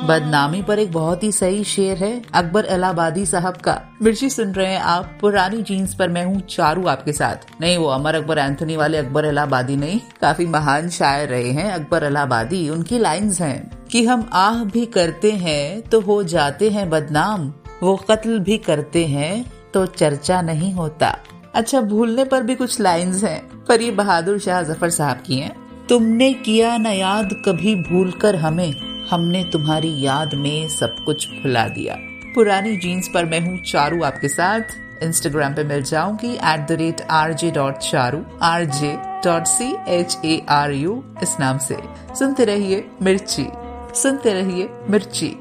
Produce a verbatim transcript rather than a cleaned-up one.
बदनामी पर एक बहुत ही सही शेर है अकबर इलाहाबादी साहब का। मिर्ची सुन रहे हैं आप पुरानी जीन्स पर, मैं हूँ चारू आपके साथ। नहीं, वो अमर अकबर एंथोनी वाले अकबर इलाहाबादी नहीं, काफी महान शायर रहे हैं अकबर इलाहाबादी। उनकी लाइंस हैं कि हम आह भी करते हैं तो हो जाते हैं बदनाम, वो कत्ल भी करते हैं तो चर्चा नहीं होता। अच्छा, भूलने पर भी कुछ लाइंस हैं, पर ये बहादुर शाह जफर साहब की हैं। तुमने किया न याद कभी भूलकर हमें, हमने तुम्हारी याद में सब कुछ भुला दिया। पुरानी जीन्स पर मैं हूँ चारू आपके साथ। इंस्टाग्राम पे मिल जाऊंगी at the rate R J dot Charu, R J dot C H A R you इस नाम से। सुनते रहिए मिर्ची, सुनते रहिए मिर्ची।